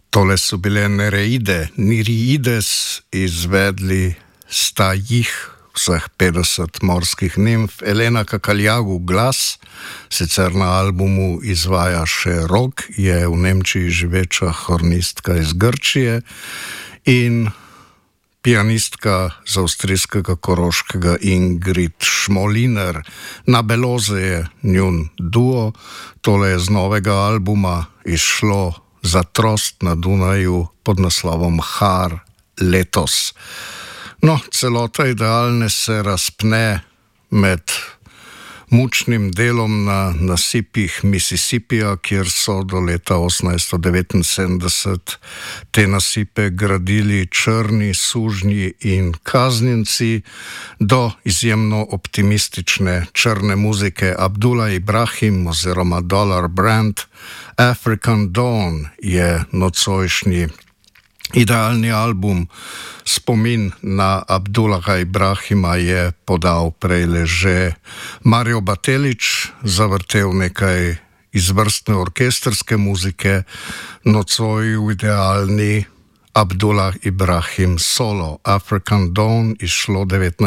Tole so bile Nereide, Niriides, izvedli sta jih vseh 50 morskih nimf, Elena Kakaljagu glas, sicer na albumu izvaja še rock, je v Nemčiji živeča hornistka iz Grčije in pianistka z avstrijskega Koroškega Ingrid Šmoliner. Na Beloze je njun duo, tole je z novega albuma izšlo Za trost na Dunaju pod naslovom Har letos. No, celota Idealne se razpne med mučnim delom na nasipih Mississippija, kjer so do leta 1879 te nasipe gradili črni, sužnji in kaznjenci, do izjemno optimistične črne muzike Abdullah Ibrahim oziroma Dollar Brand. African Dawn je nocojšnji Idealni album. Spomin na Abdullaha Ibrahima je podal prejle že Mario Batelić, zavrtel nekaj izvrstne orkestrske muzike, nocoj v Idealni Abdullah Ibrahim solo. African Dawn izšlo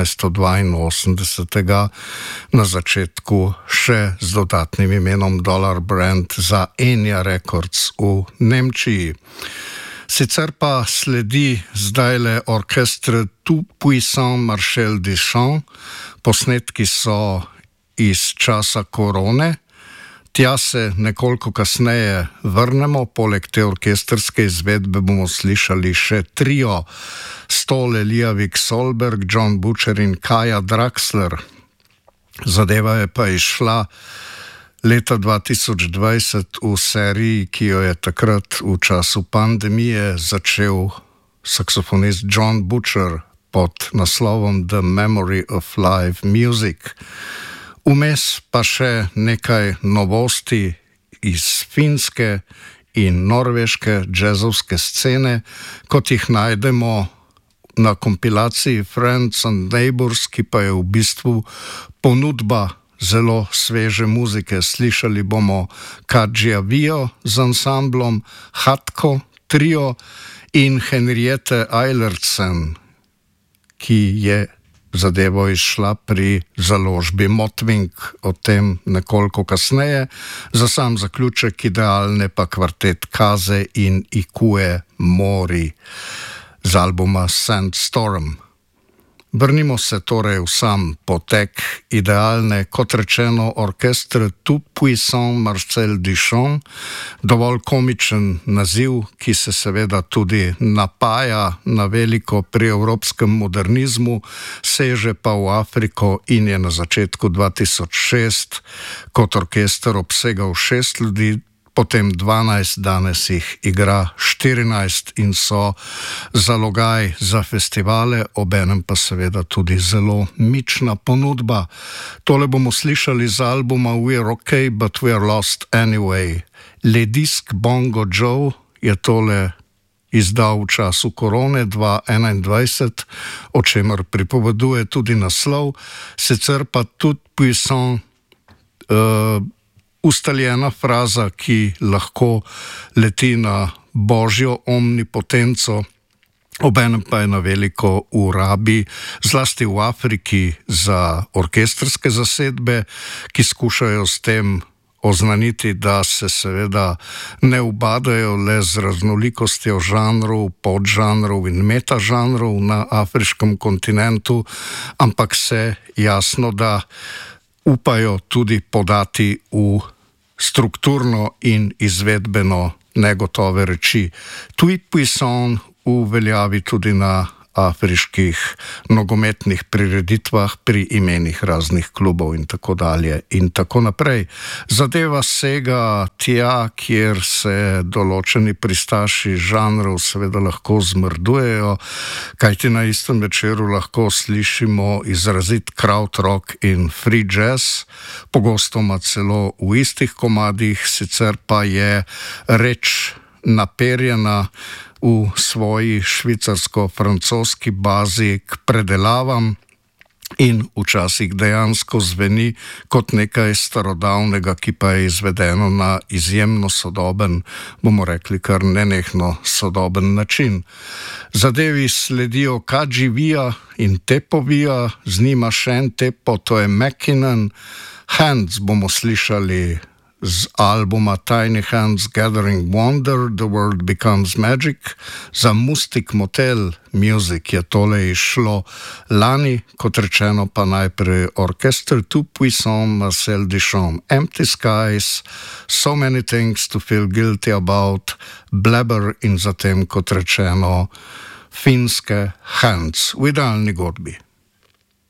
1982, na začetku še z dodatnim imenom Dollar Brand za Enya Records v Nemčiji. Sicer pa sledi zdajle orkestre Tout Puissant Marcel Duchamp, posnetki so iz časa korone. Tja se nekoliko kasneje vrnemo, poleg te orkestrske izvedbe bomo slišali še trio Ståle Liavik Solberg, John Butcher in Kaja Draxler. Zadeva je pa izšla leta 2020 v seriji, ki jo je takrat v času pandemije začel saksofonist John Butcher pod naslovom The Memory of Live Music. Vmes pa še nekaj novosti iz finske in norveške džezovske scene, kot jih najdemo na kompilaciji Friends and Neighbors, ki pa je v bistvu ponudba zelo sveže muzike. Slišali bomo Kadžija Vio z ansamblom, Hatko trio in Henriette Eilertsen, ki je zadevo izšla pri založbi Motving, o tem nekoliko kasneje. Za sam zaključek Idealne pa kvartet Kaze in Ikue Mori z albuma Sandstorm. Vrnimo se torej v sam potek Idealne, kot rečeno orkestre Tout Puissant Marcel Duchamp, dovolj komičen naziv, ki se seveda tudi napaja na veliko pri evropskem modernizmu, seže pa v Afriko in je na začetku 2006 kot orkester obsegal 6 ljudi, potem 12, danes jih igra 14 in so zalogaj za festivale, obenem pa seveda tudi zelo mična ponudba. Tole bomo slišali z albuma We're Okay, but we're lost anyway. Le Disc Bongo Joe je tole izdal v času korone 2021, o čemer pripoveduje tudi naslov, sicer pa Tout Puissant ustaljena fraza, ki lahko leti na božjo omnipotenco, obenem pa je na veliko v rabi, zlasti v Afriki, za orkestrske zasedbe, ki skušajo s tem oznaniti, da se seveda ne ubadajo le z raznolikostjo žanrov, podžanrov in metažanrov na afriškem kontinentu, ampak se jasno, da upajo tudi podati v strukturno in izvedbeno negotove reči. Tout Puissant v veljavi tudi na afriških nogometnih prireditvah pri imenih raznih klubov in tako dalje in tako naprej. Zadeva sega tja, kjer se določeni pristaši žanrov seveda lahko zmrdujejo, kajti na istem večeru lahko slišimo izrazit krautrock in free jazz, pogostoma celo v istih komadih, sicer pa je reč naperjena v svoji švicarsko-francoski bazi k predelavam in včasih dejansko zveni kot nekaj starodavnega, ki pa je izvedeno na izjemno sodoben, bomo rekli kar nenehno sodoben način. Zadevi sledijo Kadži Vija in Tepo Vija, z njima še en Tepo, to je Mackinnon. Hands bomo slišali z albuma Tiny Hands Gathering Wonder, The World Becomes Magic. Za Mustic Motel Music je tole išlo lani, kot rečeno pa najprej orkester Tout Puissant Marcel Duchamp, Empty Skies, So Many Things to Feel Guilty About, Blabber in zatem, kot rečeno, finske Hands v idealni godbi.